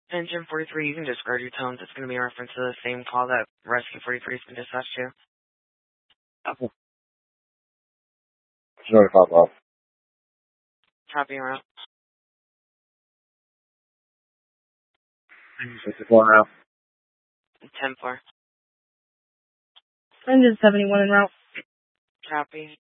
Engine 43, you can discard your tones. It's going to be in reference to the same call that Rescue 43 has been dispatched to. Okay. Sorry, pop off. Copy en route. 64 now. 10-4. Engine 71 en route. Copy.